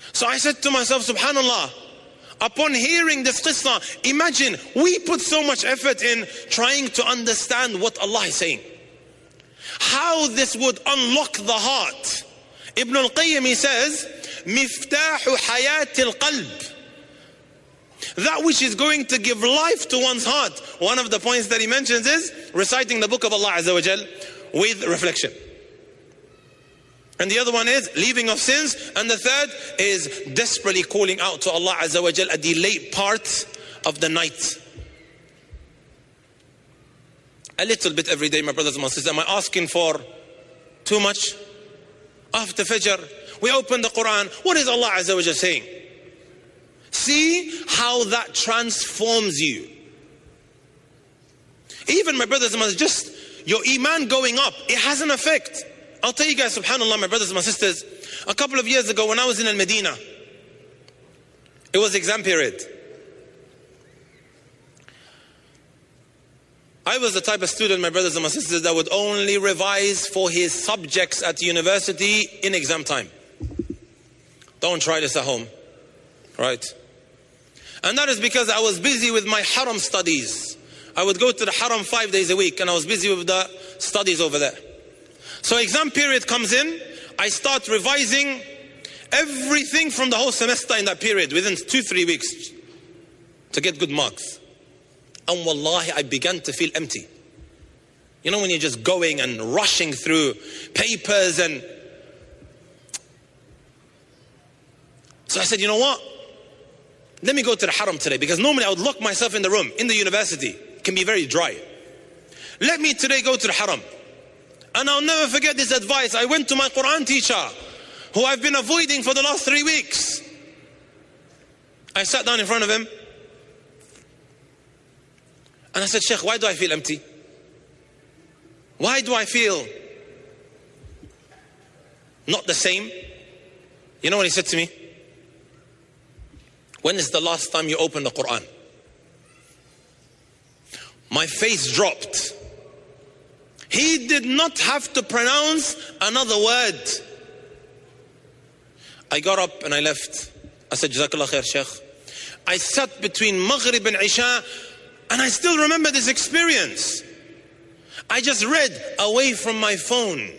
So I said to myself, subhanallah, upon hearing this qissa, imagine we put so much effort in trying to understand what Allah is saying. How this would unlock the heart. Ibn al-Qayyim, he says, Miftahu hayatil qalb. That which is going to give life to one's heart. One of the points that he mentions is reciting the book of Allah Azza wa Jal with reflection. And the other one is leaving of sins. And the third is desperately calling out to Allah Azza wa Jal at the late part of the night. A little bit every day, my brothers and my sisters. Am I asking for too much? After Fajr, we open the Quran. What is Allah Azza wa Jal saying? See how that transforms you. Even, my brothers and my sisters, just your iman going up, it has an effect. I'll tell you guys, subhanAllah, my brothers and my sisters, a couple of years ago when I was in Al-Medina, it was exam period. I was the type of student, my brothers and my sisters, that would only revise for his subjects at university in exam time. Don't try this at home. Right? And that is because I was busy with my haram studies. I would go to the haram 5 days a week and I was busy with the studies over there. So exam period comes in, I start revising everything from the whole semester in that period within 2-3 weeks to get good marks. And wallahi, I began to feel empty. You know when you're just going and rushing through papers and... So I said, you know what? Let me go to the haram today, because normally I would lock myself in the room, in the university. It can be very dry. Let me today go to the haram. And I'll never forget this advice. I went to my Quran teacher, who I've been avoiding for the last 3 weeks. I sat down in front of him. And I said, Sheikh, why do I feel empty? Why do I feel not the same? You know what he said to me? When is the last time you opened the Quran? My face dropped. He did not have to pronounce another word. I got up and I left. I said, Jazakallah khair, Sheikh. I sat between Maghrib and Isha, and I still remember this experience. I just read away from my phone.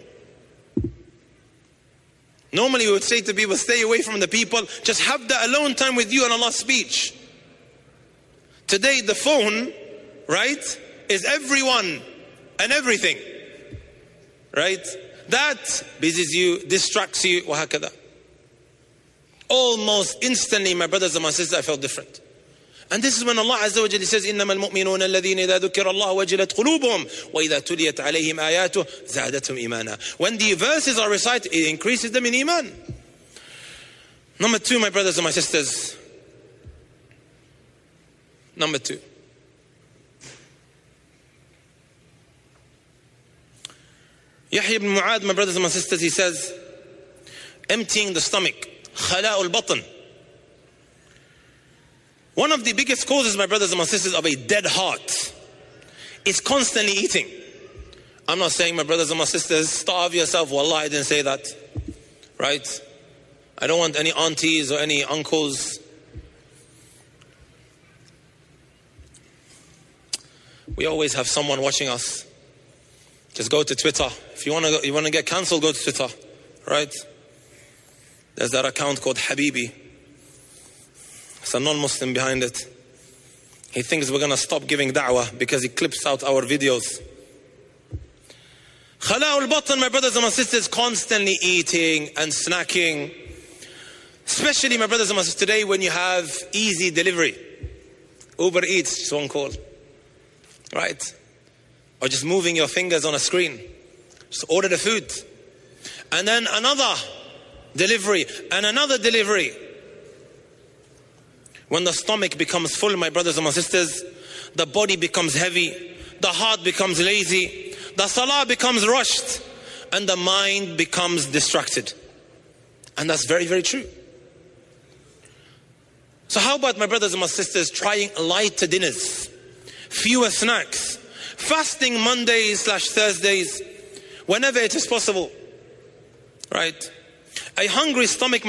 Normally we would say to people, stay away from the people, just have the alone time with you and Allah's speech. Today the phone, right, is everyone and everything, right? That busies you, distracts you, wahakada. Almost instantly, my brothers and my sisters, I felt different. And this is when Allah Azza wa Jalla says, إِنَّمَا الْمُؤْمِنُونَ الَّذِينَ إِذَا ذُكِّرَ اللَّهُ وَجِلَتْ قُلُوبُهُم وَإِذَا تُلِيَتْ عَلَيْهِمْ آيَاتُهُ زَادَتْهُمْ إِيمَانًا. When the verses are recited, it increases them in iman. Number 2, my brothers and my sisters. Number 2. Yahya ibn Mu'adh, my brothers and my sisters, he says, emptying the stomach, خلاء البطن. One of the biggest causes, my brothers and my sisters, of a dead heart is constantly eating. I'm not saying, my brothers and my sisters, starve yourself. Wallah, I didn't say that. Right? I don't want any aunties or any uncles. We always have someone watching us. Just go to Twitter. If you want to get cancelled, go to Twitter. Right? There's that account called Habibi. It's a non-Muslim behind it. He thinks we're going to stop giving da'wah because he clips out our videos. Khala'ul Batan, my brothers and my sisters, constantly eating and snacking. Especially, my brothers and my sisters, today when you have easy delivery. Uber Eats, just one call. Right? Or just moving your fingers on a screen. Just order the food. And then another delivery and another delivery. When the stomach becomes full, my brothers and my sisters, the body becomes heavy, the heart becomes lazy, the salah becomes rushed, and the mind becomes distracted. And that's very, very true. So how about, my brothers and my sisters, trying lighter dinners, fewer snacks, fasting Mondays/Thursdays, whenever it is possible, right? A hungry stomach,